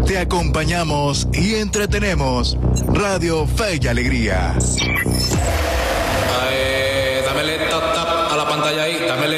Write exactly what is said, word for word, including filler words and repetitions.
te acompañamos y entretenemos. Radio Fe y Alegría. Eh, dámele tap tap a la pantalla ahí, dámele